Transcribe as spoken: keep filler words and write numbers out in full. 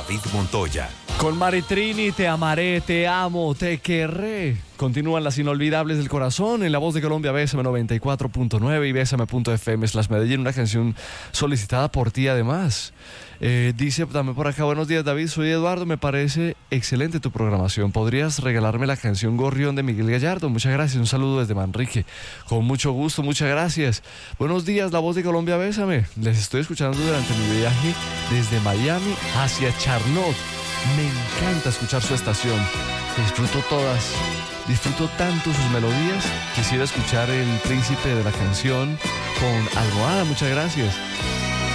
David Montoya. Con Maritrini, te amaré, te amo, te querré. Continúan las inolvidables del corazón en La Voz de Colombia, B S M noventa y cuatro punto nueve y B S M punto F M slash Medellín, una canción solicitada por ti además. Eh, dice también por acá, buenos días David, soy Eduardo, me parece excelente tu programación. ¿Podrías regalarme la canción Gorrión de Miguel Gallardo? Muchas gracias, un saludo desde Manrique. Con mucho gusto, muchas gracias. Buenos días, La Voz de Colombia, bésame. Les estoy escuchando durante mi viaje desde Miami hacia Charlotte. Me encanta escuchar su estación, disfruto todas, disfruto tanto sus melodías. Quisiera escuchar El Príncipe de la Canción con Almohada, muchas gracias.